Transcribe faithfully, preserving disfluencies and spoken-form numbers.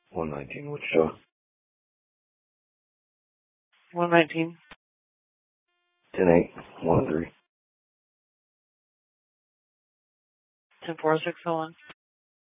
one nineteen Wichita. one nineteen. ten eight one three. ten four six oh one.